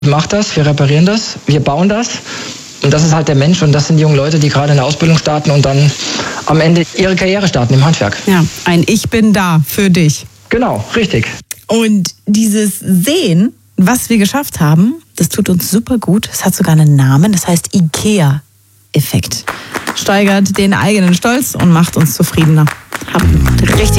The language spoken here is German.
macht das, wir reparieren das, wir bauen das. Und das ist halt der Mensch und das sind die jungen Leute, die gerade in der Ausbildung starten und dann am Ende ihre Karriere starten im Handwerk. Ja, ein Ich bin da für dich. Genau, richtig. Und dieses Sehen, was wir geschafft haben, das tut uns super gut. Es hat sogar einen Namen, das heißt IKEA-Effekt. Steigert den eigenen Stolz und macht uns zufriedener. Habt richtig